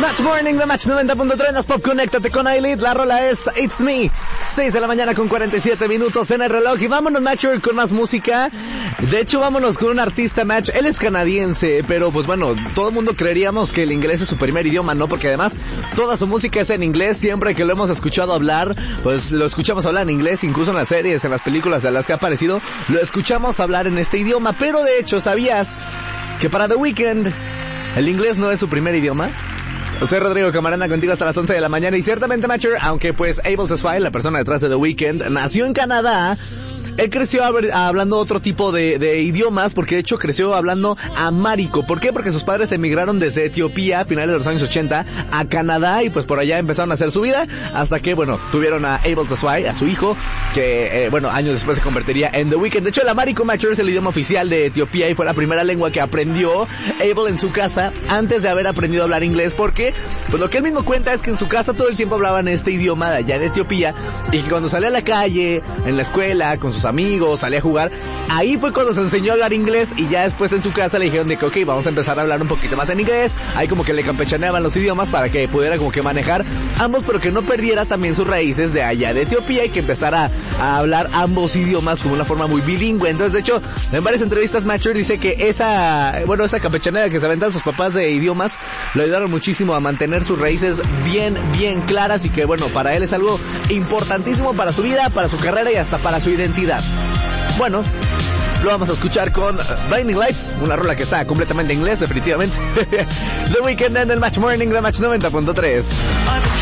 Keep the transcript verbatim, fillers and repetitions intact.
Match Morning de Match noventa punto tres, Pop, conéctate con Ailit. La rola es It's Me. seis de la mañana con cuarenta y siete minutos en el reloj. Y vámonos, Matcher, con más música. De hecho, vámonos con un artista, Match. Él es canadiense, pero pues bueno, todo el mundo creeríamos que el inglés es su primer idioma, ¿no? Porque además, toda su música es en inglés. Siempre que lo hemos escuchado hablar, pues lo escuchamos hablar en inglés. Incluso en las series, en las películas de las que ha aparecido, lo escuchamos hablar en este idioma. Pero de hecho, ¿sabías que para The Weeknd el inglés no es su primer idioma? Soy Rodrigo Camarena, contigo hasta las once de la mañana. Y ciertamente, Matcher, aunque pues Abel Tesfaye, la persona detrás de The Weeknd, nació en Canadá, él creció hab- hablando otro tipo de, de idiomas, porque de hecho creció hablando amárico. ¿Por qué? Porque sus padres emigraron desde Etiopía a finales de los años ochenta a Canadá, y pues por allá empezaron a hacer su vida, hasta que, bueno, tuvieron a Abel Tesfaye, a su hijo, que, eh, bueno, años después se convertiría en The Weeknd. De hecho, el amárico, Matcher, es el idioma oficial de Etiopía y fue la primera lengua que aprendió Abel en su casa antes de haber aprendido a hablar inglés, porque, pues lo que él mismo cuenta es que en su casa todo el tiempo hablaban este idioma de allá de Etiopía, y que cuando salía a la calle, en la escuela, con sus amigos, salía a jugar, ahí fue cuando se enseñó a hablar inglés, y ya después en su casa le dijeron de que ok, vamos a empezar a hablar un poquito más en inglés. Ahí como que le campechaneaban los idiomas para que pudiera como que manejar ambos, pero que no perdiera también sus raíces de allá de Etiopía, y que empezara a hablar ambos idiomas como una forma muy bilingüe. Entonces, de hecho, en varias entrevistas, Matcher dice que esa, bueno, esa campechaneada que se aventan sus papás de idiomas lo ayudaron muchísimo a mantener sus raíces bien, bien claras, y que bueno, para él es algo importantísimo para su vida, para su carrera y hasta para su identidad. Bueno, lo vamos a escuchar con Blinding Lights, una rola que está completamente en inglés, definitivamente. The Weeknd en el Match Morning de Match noventa punto tres.